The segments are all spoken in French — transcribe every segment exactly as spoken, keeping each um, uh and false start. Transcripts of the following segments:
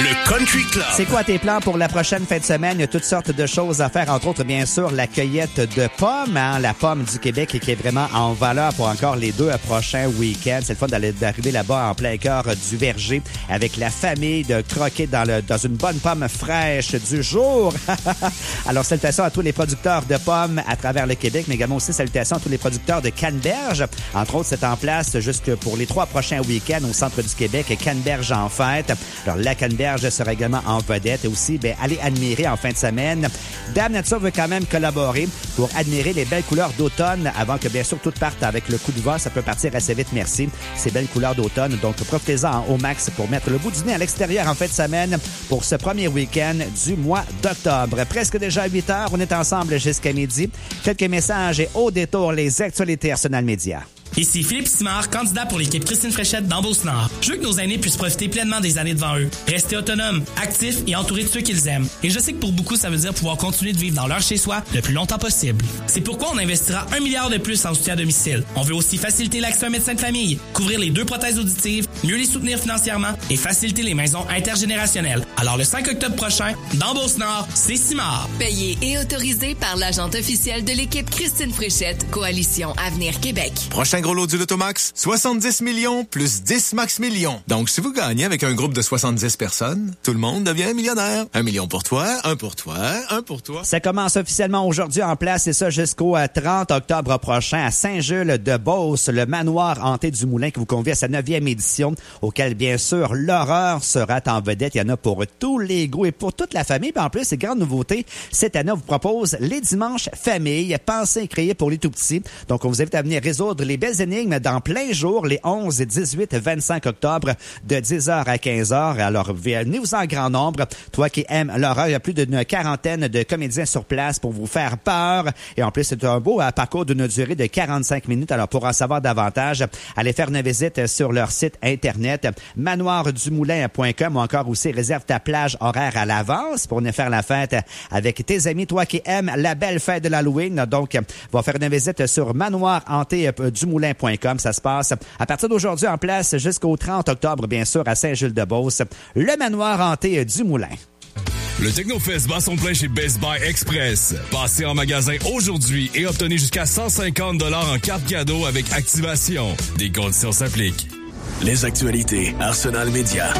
Le Country Club. C'est quoi tes plans pour la prochaine fin de semaine? Il y a toutes sortes de choses à faire, entre autres, bien sûr, la cueillette de pommes, hein, la pomme du Québec qui est vraiment en valeur pour encore les deux prochains week-ends. C'est le fun d'aller, d'arriver là-bas en plein cœur du verger avec la famille, de croquer dans, le, dans une bonne pomme fraîche du jour. Alors, salutations à tous les producteurs de pommes à travers le Québec, mais également aussi salutations à tous les producteurs de canneberge. Entre autres, c'est en place jusque pour les trois prochains week-ends au centre du Québec, Canneberge en fête. Alors, la canneberge sera également en vedette et aussi, ben, allez admirer en fin de semaine. Dame Nature veut quand même collaborer pour admirer les belles couleurs d'automne avant que, bien sûr, tout parte avec le coup de vent. Ça peut partir assez vite, merci. Ces belles couleurs d'automne. Donc, profitez-en au max pour mettre le bout du nez à l'extérieur en fin de semaine pour ce premier week-end du mois d'octobre. Presque déjà à huit heures, on est ensemble jusqu'à midi. Quelques messages et au détour, les actualités Arsenal Média. Ici Philippe Simard, candidat pour l'équipe Christine Fréchette dans Beauce-Nord. Je veux que nos aînés puissent profiter pleinement des années devant eux. Rester autonomes, actifs et entourés de ceux qu'ils aiment. Et je sais que pour beaucoup, ça veut dire pouvoir continuer de vivre dans leur chez-soi le plus longtemps possible. C'est pourquoi on investira un milliard de plus en soutien à domicile. On veut aussi faciliter l'accès à un médecin de famille, couvrir les deux prothèses auditives, mieux les soutenir financièrement et faciliter les maisons intergénérationnelles. Alors le cinq octobre prochain, dans Beauce-Nord, c'est Simard. Payé et autorisé par l'agente officielle de l'équipe Christine Fréchette, Coalition Avenir Québec. Prochain gros lot du Lotomax, soixante-dix millions plus dix max millions. Donc, si vous gagnez avec un groupe de soixante-dix personnes, tout le monde devient millionnaire. Un million pour toi, un pour toi, un pour toi. Ça commence officiellement aujourd'hui en place et ça jusqu'au trente octobre prochain à Saint-Jules-de-Beauce, le manoir hanté du Moulin qui vous convie à sa neuvième édition, auquel, bien sûr, l'horreur sera en vedette. Il y en a pour tous les goûts et pour toute la famille. Puis en plus, c'est grande nouveauté. Cette année, on vous propose les dimanches famille, pensés et créés pour les tout-petits. Donc, on vous invite à venir résoudre les belles énigmes dans plein jour, les onze, dix-huit, vingt-cinq octobre, de dix heures à quinze heures. Alors, venez-vous en grand nombre. Toi qui aimes l'horreur, il y a plus d'une quarantaine de comédiens sur place pour vous faire peur. Et en plus, c'est un beau parcours d'une durée de quarante-cinq minutes. Alors, pour en savoir davantage, allez faire une visite sur leur site Internet, manoir du moulin point com ou encore aussi réserve ta plage horaire à l'avance pour venir faire la fête avec tes amis. Toi qui aimes la belle fête de l'Halloween. Donc, va faire une visite sur manoir hanté du moulin point com. Ça se passe à partir d'aujourd'hui en place jusqu'au trente octobre, bien sûr, à Saint-Jules-de-Beauce, le manoir hanté du Moulin. Le Technofest bat son plein chez Best Buy Express. Passez en magasin aujourd'hui et obtenez jusqu'à cent cinquante dollars en carte cadeau avec activation. Des conditions s'appliquent. Les actualités Arsenal Média.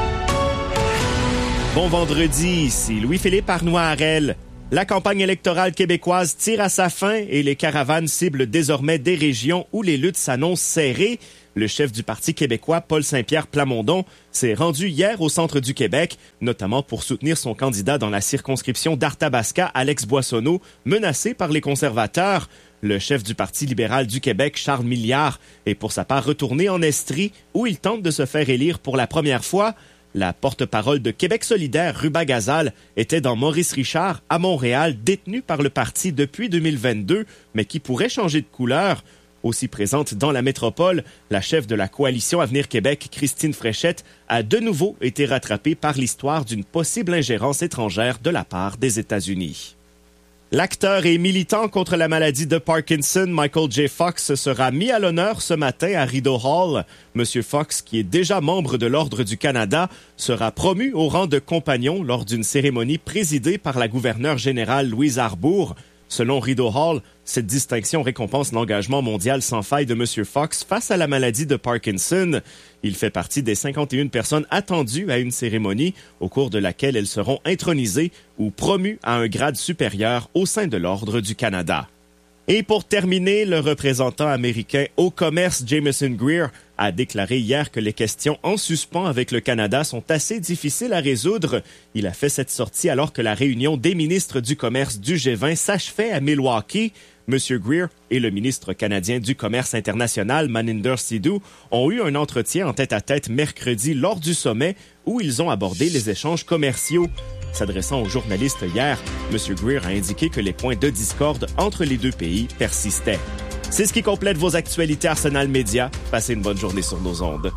Bon vendredi, ici Louis-Philippe Arnois-Harel. La campagne électorale québécoise tire à sa fin et les caravanes ciblent désormais des régions où les luttes s'annoncent serrées. Le chef du Parti québécois, Paul Saint-Pierre Plamondon, s'est rendu hier au centre du Québec, notamment pour soutenir son candidat dans la circonscription d'Arthabasca, Alex Boissonneau, menacé par les conservateurs. Le chef du Parti libéral du Québec, Charles Milliard, est pour sa part retourné en Estrie, où il tente de se faire élire pour la première fois. La porte-parole de Québec solidaire, Ruba Gazal, était dans Maurice Richard, à Montréal, détenu par le parti depuis deux mille vingt-deux, mais qui pourrait changer de couleur. Aussi présente dans la métropole, la chef de la Coalition Avenir Québec, Christine Fréchette, a de nouveau été rattrapée par l'histoire d'une possible ingérence étrangère de la part des États-Unis. L'acteur et militant contre la maladie de Parkinson, Michael J. Fox, sera mis à l'honneur ce matin à Rideau Hall. Monsieur Fox, qui est déjà membre de l'Ordre du Canada, sera promu au rang de compagnon lors d'une cérémonie présidée par la gouverneure générale Louise Arbour. Selon Rideau Hall, cette distinction récompense l'engagement mondial sans faille de Monsieur Fox face à la maladie de Parkinson. Il fait partie des cinquante et une personnes attendues à une cérémonie au cours de laquelle elles seront intronisées ou promues à un grade supérieur au sein de l'Ordre du Canada. Et pour terminer, le représentant américain au commerce Jameson Greer a déclaré hier que les questions en suspens avec le Canada sont assez difficiles à résoudre. Il a fait cette sortie alors que la réunion des ministres du commerce du G vingt s'achevait à Milwaukee. M. Greer et le ministre canadien du Commerce international, Maninder Sidhu, ont eu un entretien en tête-à-tête mercredi lors du sommet où ils ont abordé les échanges commerciaux. S'adressant aux journalistes hier, M. Greer a indiqué que les points de discorde entre les deux pays persistaient. C'est ce qui complète vos actualités Arsenal Média. Passez une bonne journée sur nos ondes.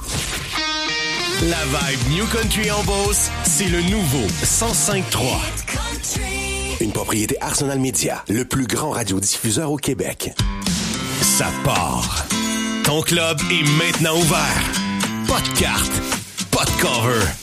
La vibe New Country en Beauce, c'est le nouveau cent cinq trois. Une propriété Arsenal Média, le plus grand radiodiffuseur au Québec. Ça part. Ton club est maintenant ouvert. Pas de carte, pas de cover, pas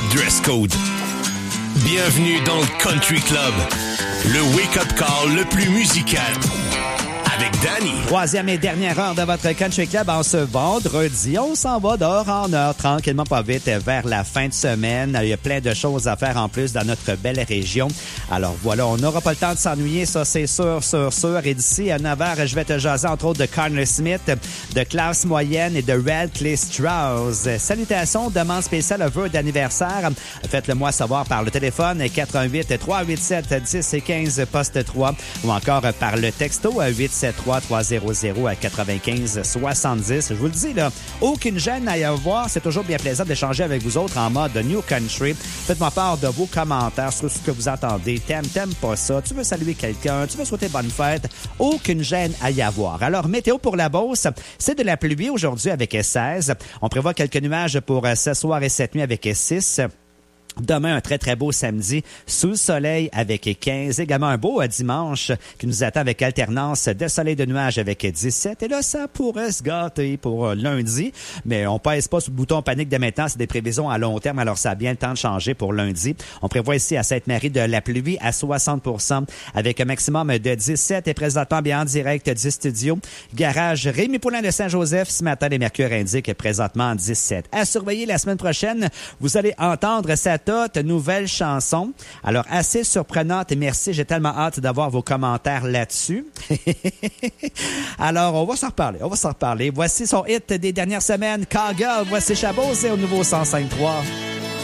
de dress code. Bienvenue dans le Country Club, le wake-up call le plus musical. Avec Danny. Troisième et dernière heure de votre Country Club en ce vendredi. On s'en va dehors en heure, tranquillement pas vite, vers la fin de semaine. Il y a plein de choses à faire en plus dans notre belle région. Alors voilà, on n'aura pas le temps de s'ennuyer, ça c'est sûr, sûr, sûr. Et d'ici à neuf heures, je vais te jaser entre autres de Connor Smith, de classe moyenne et de Red Clay Strauss. Salutations, demande spéciale, vœux d'anniversaire. Faites-le moi savoir par le téléphone quatre un huit, trois huit sept, dix quinze, poste trois ou encore par le texto huit sept trois trois zéro zéro à quatre-vingt-quinze soixante-dix. Je vous le dis, là, aucune gêne à y avoir. C'est toujours bien plaisant d'échanger avec vous autres en mode New Country. Faites-moi part de vos commentaires sur ce que vous entendez. T'aimes, t'aimes pas ça? Tu veux saluer quelqu'un? Tu veux souhaiter bonne fête? Aucune gêne à y avoir. Alors, météo pour la Beauce, c'est de la pluie aujourd'hui avec seize. On prévoit quelques nuages pour ce soir et cette nuit avec six. Demain, un très, très beau samedi sous le soleil avec quinze. Également un beau dimanche qui nous attend avec alternance de soleil de nuages avec dix-sept. Et là, ça pourrait se gâter pour lundi. Mais on pèse pas sur le bouton panique dès maintenant. C'est des prévisions à long terme. Alors, ça a bien le temps de changer pour lundi. On prévoit ici à Sainte-Marie de la pluie à soixante pour cent avec un maximum de dix-sept. Et présentement, bien en direct du studio. Garage Rémi Poulain de Saint-Joseph. Ce matin, les mercures indiquent présentement dix-sept. À surveiller la semaine prochaine, vous allez entendre cette toute nouvelle chanson. Alors, assez surprenante et merci. J'ai tellement hâte d'avoir vos commentaires là-dessus. Alors, on va s'en reparler. On va s'en reparler. Voici son hit des dernières semaines, Cowgirl. Voici Chabot, c'est au nouveau cent cinq trois.